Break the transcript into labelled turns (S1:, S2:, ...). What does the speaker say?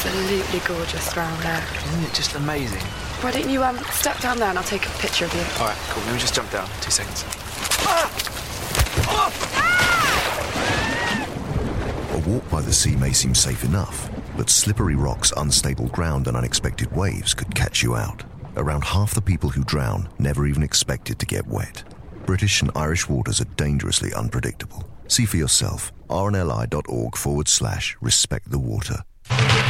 S1: absolutely gorgeous round there.
S2: Isn't it just amazing?
S1: Why don't you step down there and I'll take a picture of you?
S2: All right, cool. Let me just jump down. 2 seconds.
S3: A walk by the sea may seem safe enough, but slippery rocks, unstable ground and unexpected waves could catch you out. Around half the people who drown never even expected to get wet. British and Irish waters are dangerously unpredictable. See for yourself. rnli.org/respect the water.